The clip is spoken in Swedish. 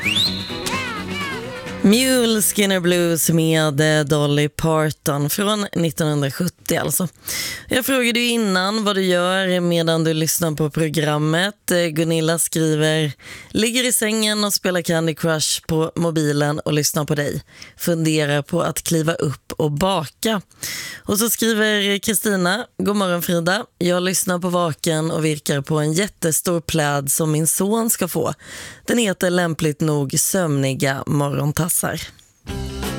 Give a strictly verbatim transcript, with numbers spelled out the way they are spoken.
Mule Skinner Blues med Dolly Parton från nittonhundrasjuttio alltså. Jag frågade ju innan vad du gör medan du lyssnar på programmet. Gunilla skriver: ligger i sängen och spelar Candy Crush på mobilen och lyssnar på dig. Funderar på att kliva upp och baka. Och så skriver Kristina: god morgon Frida. Jag lyssnar på vaken och virkar på en jättestor pläd som min son ska få. Den heter lämpligt nog Sömniga morgontassar.